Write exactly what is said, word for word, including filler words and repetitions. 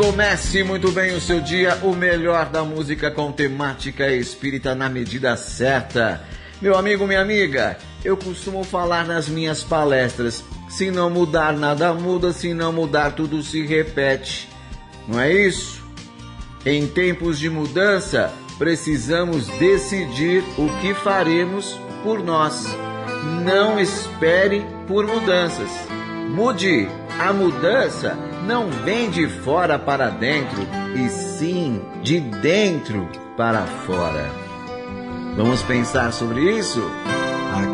Comece muito bem o seu dia, o melhor da música com temática espírita na medida certa. Meu amigo, minha amiga, eu costumo falar nas minhas palestras, se não mudar nada muda, se não mudar tudo se repete. Não é isso? Em tempos de mudança, precisamos decidir o que faremos por nós. Não espere por mudanças. Mude. A mudança não vem de fora para dentro, e sim de dentro para fora. Vamos pensar sobre isso?